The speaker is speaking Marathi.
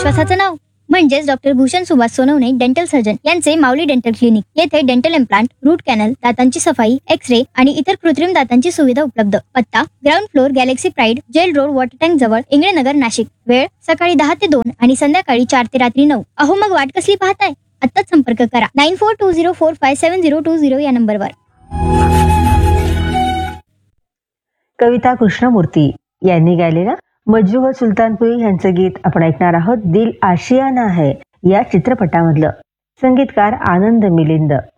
विश्वासाचं नाव म्हणजेच doctor Bhushan Subhash Sonawane dental surgeon यांचे माऊली डेंटल क्लिनिक. येथे डेंटल इम्प्लांट, रूट कॅनल, दातांची सफाई, एक्स-रे आणि इतर कृत्रिम दातांची सुविधा उपलब्ध. पत्ता ground floor, Galaxy pride, gel road, water tank जवळ, इंगळेनगर, नाशिक. वेळ सकाळी 10 ते 2 आणि संध्याकाळी 4 ते रात्री 9. अहो मग वाट कसली पाहताय? आत्ताच संपर्क करा 9420457020 या नंबरवर. कविता कृष्णमूर्ती यांनी गायलेला मज्रूह सुलतानपुरी यांचं गीत आपण ऐकणार आहोत. दिल आशियाना है या चित्रपटामधलं. संगीतकार आनंद मिलिंद.